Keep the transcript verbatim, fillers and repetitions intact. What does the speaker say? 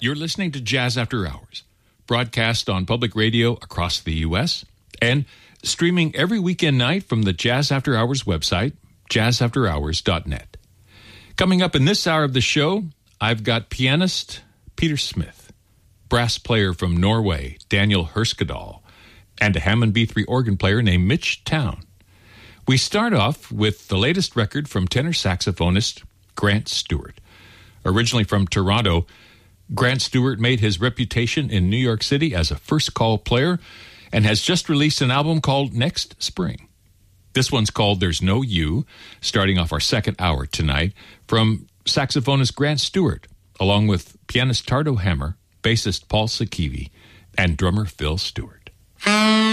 You're listening to Jazz After Hours, broadcast on public radio across the U S and streaming every weekend night from the Jazz After Hours website, jazz after hours dot net. Coming up in this hour of the show, I've got pianist Peter Smith, brass player from Norway, Daniel Herskedal, and a Hammond B three organ player named Mitch Town. We start off with the latest record from tenor saxophonist Grant Stewart. Originally from Toronto, Grant Stewart made his reputation in New York City as a first-call player and has just released an album called Next Spring. This one's called There's No You, starting off our second hour tonight, from saxophonist Grant Stewart, along with pianist Tardo Hammer, bassist Paul Sakivi, and drummer Phil Stewart.